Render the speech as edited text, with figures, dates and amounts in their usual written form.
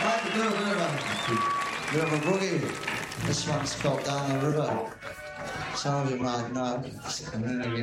like to do a bit of a boogie. This one's called Down the River. Some of you might know.